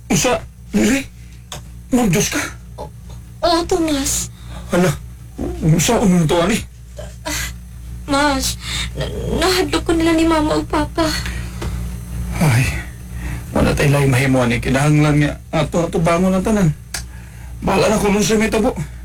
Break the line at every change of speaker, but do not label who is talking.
Usa, Lili? Mag-Diyos ka?
Oo, Tomas.
Hala, usa unong to, ani?
Mas, nahadlok ko nila ni Mama o Papa.
Ay, wala tayo lang mahimo, ani. Kinahanglan nga, ato bangon ang tanan. Bahala na kulong sa may tabo.